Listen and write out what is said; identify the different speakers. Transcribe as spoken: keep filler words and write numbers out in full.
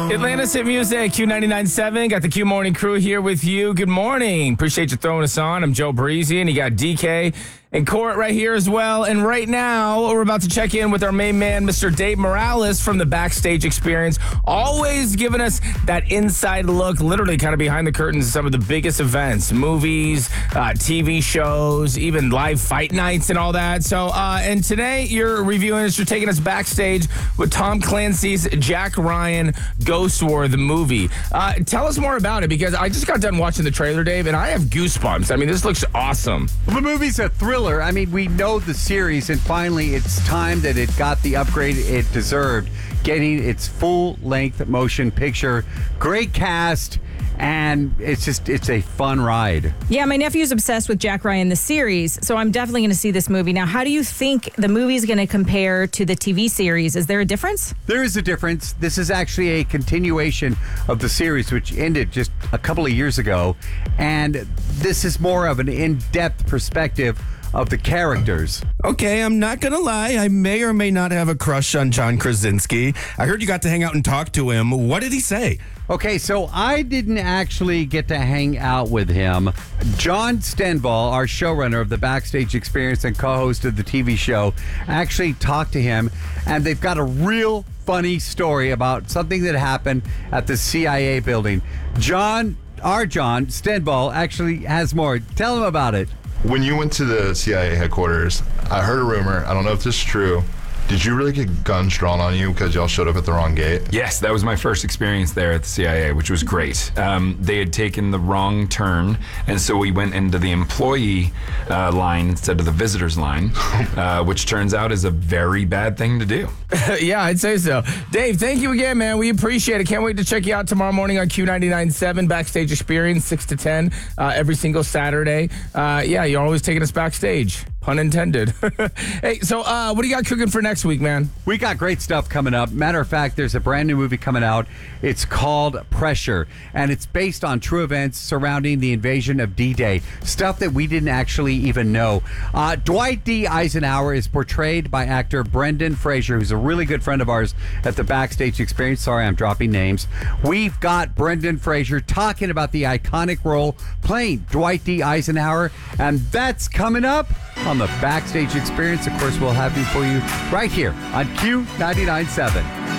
Speaker 1: Atlantis Hit Music, Q ninety-nine point seven. Got the Q Morning Crew here with you. Good morning. Appreciate you throwing us on. I'm Joe Breezy, and you got D K and Court right here as well. And right now, we're about to check in with our main man, Mister Dave Morales from the Backstage Experience. Always giving us that inside look, literally kind of behind the curtains of some of the biggest events, movies, uh, T V shows, even live fight nights and all that. So, uh, and today you're reviewing us, you're taking us backstage with Tom Clancy's Jack Ryan Ghost War, the movie. Uh, tell us more about it, because I just got done watching the trailer, Dave, and I have goosebumps. I mean, this looks awesome.
Speaker 2: Well, the movie's a thriller. I mean, we know the series, and finally it's time that it got the upgrade it deserved, getting its full-length motion picture. Great cast, and it's just, it's a fun ride.
Speaker 3: Yeah, my nephew's obsessed with Jack Ryan, the series, so I'm definitely going to see this movie. Now, how do you think the movie's going to compare to the T V series? Is there a difference?
Speaker 2: There is a difference. This is actually a continuation of the series, which ended just a couple of years ago, and this is more of an in-depth perspective of the characters.
Speaker 4: Okay, I'm not gonna lie. I may or may not have a crush on John Krasinski. I heard you got to hang out and talk to him. What did he say?
Speaker 2: Okay, so I didn't actually get to hang out with him. John Stenval, our showrunner of the Backstage Experience and co-host of the T V show, actually talked to him, and they've got a real funny story about something that happened at the C I A building. John, our John Stenval, actually has more. Tell him about it.
Speaker 5: When you went to the C I A headquarters, I heard a rumor. I don't know if this is true. Did you really get guns drawn on you because y'all showed up at the wrong gate?
Speaker 6: Yes, that was my first experience there at the C I A, which was great. Um, they had taken the wrong turn, and so we went into the employee uh, line instead of the visitors line, uh, which turns out is a very bad thing to do.
Speaker 1: Yeah, I'd say so. Dave, thank you again, man. We appreciate it. Can't wait to check you out tomorrow morning on Q ninety-nine point seven Backstage Experience, six to ten, uh, every single Saturday. Uh, yeah, you're always taking us backstage. Pun intended. Hey, so uh, what do you got cooking for next week, man?
Speaker 2: We got great stuff coming up. Matter of fact, there's a brand new movie coming out. It's called Pressure, and it's based on true events surrounding the invasion of D-Day, stuff that we didn't actually even know. Uh, Dwight D. Eisenhower is portrayed by actor Brendan Fraser, who's a really good friend of ours at the Backstage Experience. Sorry, I'm dropping names. We've got Brendan Fraser talking about the iconic role playing Dwight D. Eisenhower, and that's coming up on the Backstage Experience. Of course, we'll have you for you right here on Q ninety-nine point seven.